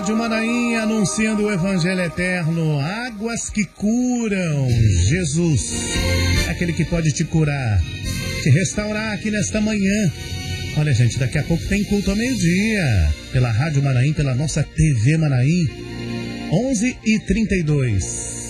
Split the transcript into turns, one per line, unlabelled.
Rádio Manaim, anunciando o Evangelho Eterno, águas que curam. Jesus, aquele que pode te curar, te restaurar aqui nesta manhã. Olha, gente, daqui a pouco tem culto ao meio-dia, pela Rádio Manaim, pela nossa TV Manaim, 11h32.